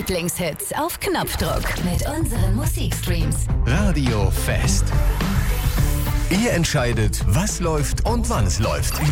Lieblingshits auf Knopfdruck mit unseren Musikstreams. Radio Fest. Ihr entscheidet, was läuft und wann es läuft.